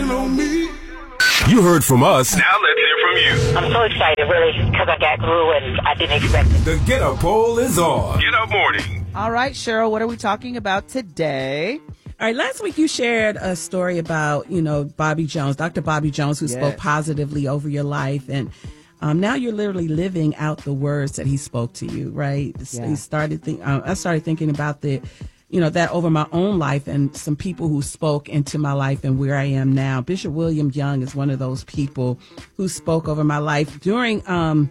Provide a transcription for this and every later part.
on me. You heard from us. Now let's hear from you. I'm so excited, really, because I got through and I didn't expect it. The Get Up poll is on. Get Up Morning. All right, Cheryl, what are we talking about today? All right, last week you shared a story about, Bobby Jones, Dr. Bobby Jones, who spoke positively over your life. And now you're literally living out the words that he spoke to you, right? Yeah. I started thinking about that over my own life and some people who spoke into my life and where I am now. Bishop William Young is one of those people who spoke over my life during,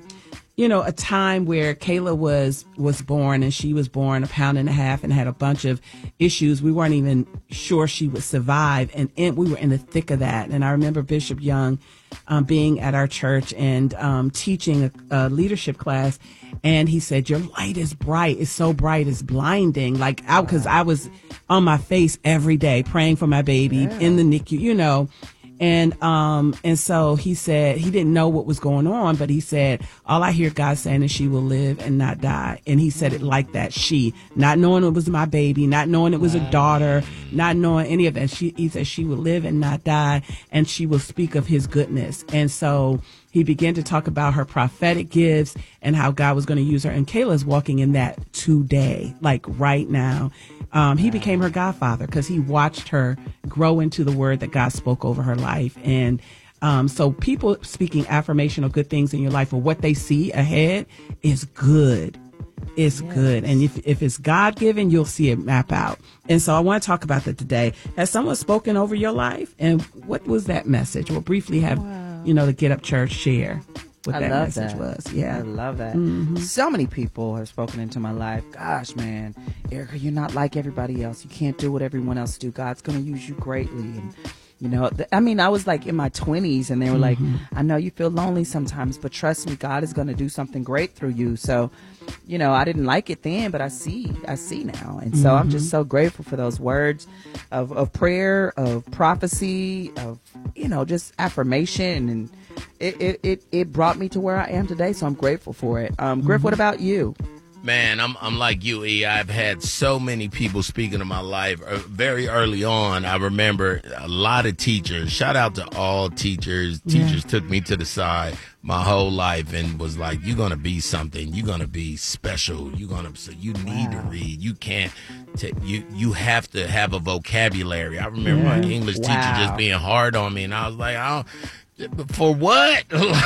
a time where Kayla was born, and she was born 1.5 pounds and had a bunch of issues. We weren't even sure she would survive, and we were in the thick of that. And I remember Bishop Young being at our church and teaching a leadership class, and he said, "Your light is bright. It's so bright, it's blinding." Because I was on my face every day praying for my baby in the NICU, And so he said he didn't know what was going on, but he said, all I hear God saying is she will live and not die. And he said it like that, not knowing it was my baby, not knowing it was a daughter, not knowing any of that. He said she will live and not die, and she will speak of his goodness. And so he began to talk about her prophetic gifts and how God was going to use her. And Kayla's walking in that today, like right now. He became her godfather because he watched her grow into the word that God spoke over her life. And so people speaking affirmational good things in your life or what they see ahead is good. It's good. And if it's God-given, you'll see it map out. And so I want to talk about that today. Has someone spoken over your life? And what was that message? We'll briefly have, the Get Up Church share what that message was. Yeah. I love that. Mm-hmm. So many people have spoken into my life. Gosh, man, Erica, you're not like everybody else. You can't do what everyone else do. God's going to use you greatly. And I was like in my 20s, and they were like, I know you feel lonely sometimes, but trust me, God is going to do something great through you. So, I didn't like it then, but I see now. And so I'm just so grateful for those words of prayer, of prophecy, of, just affirmation. And it brought me to where I am today. So I'm grateful for it. Griff, what about you? Man, I'm like you, E. I've had so many people speaking in my life. Very early on, I remember a lot of teachers. Shout out to all teachers. Teachers took me to the side my whole life and was like, "You're gonna be something. You're gonna be special. So you need to read. You can't. You have to have a vocabulary." I remember my English teacher just being hard on me, and I was like, "I don't." For what?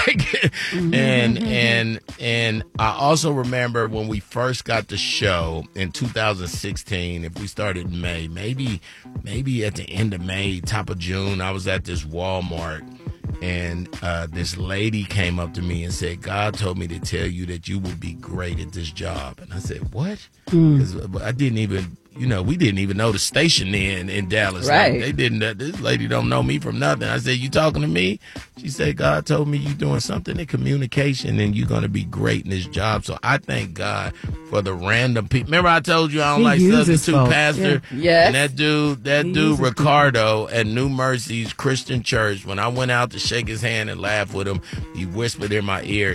And I also remember when we first got the show in 2016, if we started in May, maybe at the end of May, top of June, I was at this Walmart, and this lady came up to me and said, "God told me to tell you that you will be great at this job." And I said, "What?" Because I didn't even, we didn't even know the station then in Dallas. Right. Like, they didn't. This lady don't know me from nothing. I said, "You talking to me?" She said, "God told me you doing something in communication and you're going to be great in this job." So I thank God for the random people. Remember I told you I don't like substitute pastor? Yeah. And that dude Ricardo at New Mercies Christian Church, when I went out to shake his hand and laugh with him, he whispered in my ear,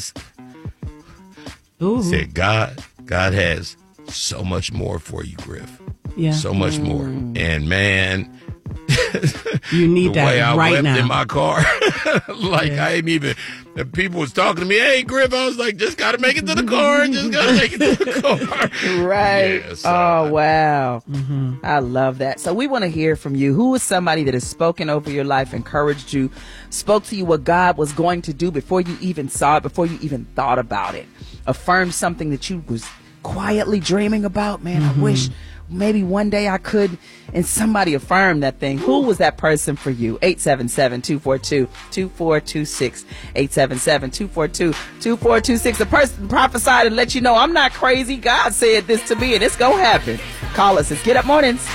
said, God has so much more for you, Griff. Yeah. So much more. And man, you need the that way I right wept now in my car, I ain't even. And people was talking to me, "Hey, Griff," I was like, "Just gotta make it to the car. Just gotta make it to the car." Right. Yeah, so, oh wow. I love that. So we want to hear from you. Who is somebody that has spoken over your life, encouraged you, spoke to you what God was going to do before you even saw it, before you even thought about it, affirmed something that you was quietly dreaming about? Man, I wish maybe one day I could, and somebody affirmed that thing. Who was that person for you? 877-242-2426. 877-242-2426. The person prophesied and let you know, I'm not crazy. God said this to me and it's gonna happen. Call us. It's Get Up Mornings.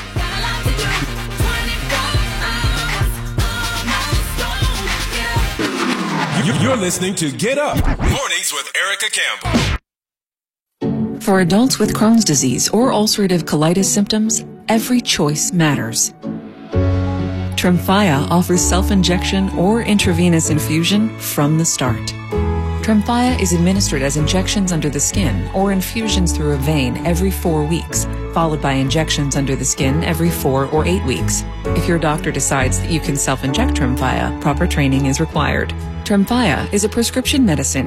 You're listening to Get Up Mornings with Erica Campbell. For adults with Crohn's disease or ulcerative colitis symptoms, every choice matters. Tremfya offers self-injection or intravenous infusion from the start. Tremfya is administered as injections under the skin or infusions through a vein every 4 weeks followed by injections under the skin every 4 or 8 weeks. If your doctor decides that you can self-inject Tremfya, proper training is required. Tremfya is a prescription medicine